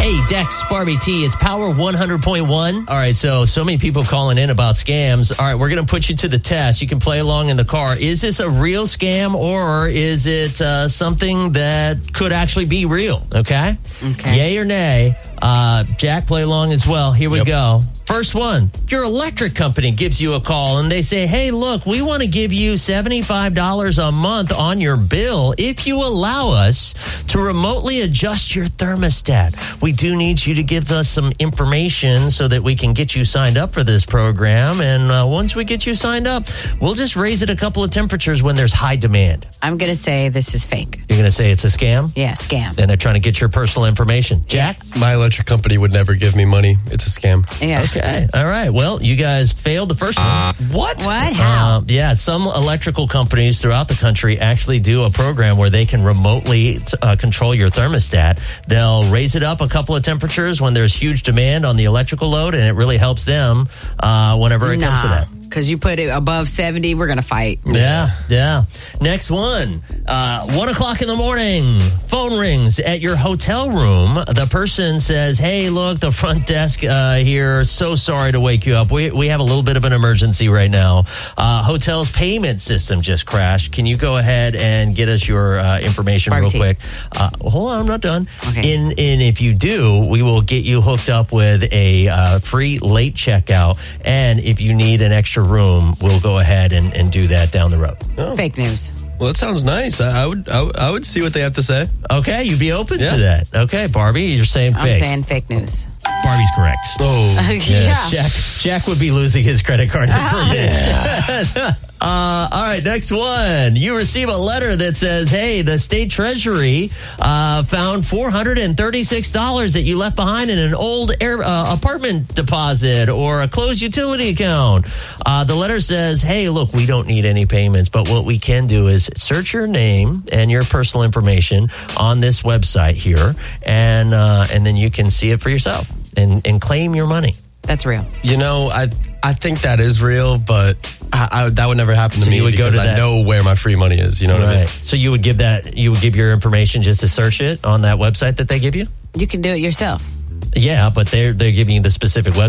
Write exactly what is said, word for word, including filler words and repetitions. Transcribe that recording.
Hey, Dex, Barbie T, it's Power one hundred point one. All right, so, so many people calling in about scams. All right, we're going to put you to the test. You can play along in the car. Is this a real scam or is it uh, something that could actually be real? Okay? Okay. Yay or nay? Uh, Jack, play along as well. Here we Yep. go. First one, your electric company gives you a call and they say, hey, look, we want to give you seventy-five dollars a month on your bill if you allow us to remotely adjust your thermostat. We do need you to give us some information so that we can get you signed up for this program. And uh, once we get you signed up, we'll just raise it a couple of temperatures when there's high demand. I'm going to say this is fake. You're going to say it's a scam? Yeah, scam. And they're trying to get your personal information. Jack? My electric company would never give me money. It's a scam. Yeah. Okay. All right. Well, you guys failed the first one. What? What? How? Uh, yeah, some electrical companies throughout the country actually do a program where they can remotely uh, control your thermostat. They'll raise it up a couple of temperatures when there's huge demand on the electrical load, and it really helps them uh, whenever it nah, comes to that. because you put it above seventy, we're going to fight. Yeah, yeah. Next one. Uh, one o'clock in the morning, phone rings at your hotel room. The person says, hey, look, the front desk uh, here, so sorry to wake you up. We we have a little bit of an emergency right now. Uh, hotel's payment system just crashed. Can you go ahead and get us your uh, information Barbie real T. quick? Uh, hold on, I'm not done. Okay. In, in if you do, we will get you hooked up with a uh, free late checkout. And if you need an extra room, we'll go ahead and, and do that down the road. Oh. Fake news. Well, that sounds nice. I, I would I, would- I would see what they have to say. Okay, you'd be open Yeah. to that. Okay, Barbie, you're saying I'm fake. saying fake news. Barbie's correct. Oh. Yeah. Jack, Jack would be losing his credit card information. Uh, all right, next one. You receive a letter that says, hey, the state treasury uh, found four hundred thirty-six dollars that you left behind in an old air, uh, apartment deposit or a closed utility account. Uh, the letter says, hey, look, we don't need any payments, but what we can do is search your name and your personal information on this website here, and uh, and then you can see it for yourself and, and claim your money. That's real. You know, I I think that is real, but I, I, that would never happen to So me you would go because to I that- know where my free money is. You know what I mean? So you would give that, you would give your information just to search it on that website that they give you? You can do it yourself. Yeah, but they're they're giving you the specific website.